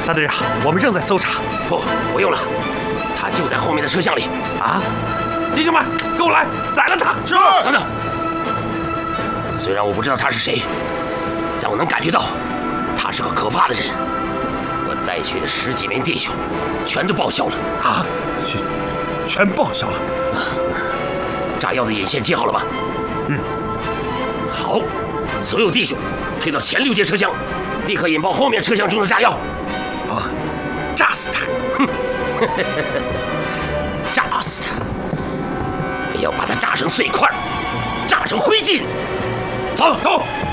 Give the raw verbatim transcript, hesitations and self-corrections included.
大队长，我们正在搜查。 不，不用了，他就在后面的车厢里。 啊！弟兄们，跟我来，宰了他！ 是。等等，虽然我不知道他是谁，但我能感觉到他是个可怕的人。我带去的十几名弟兄，全都报销了。 啊！全全报销了。 炸药的引线接好了吗？ 嗯。 好，所有弟兄推到前六节车厢，立刻引爆后面车厢中的炸药。 啊！炸死他！ 哼！炸死他！我要把它炸成碎块，炸成灰烬。走走。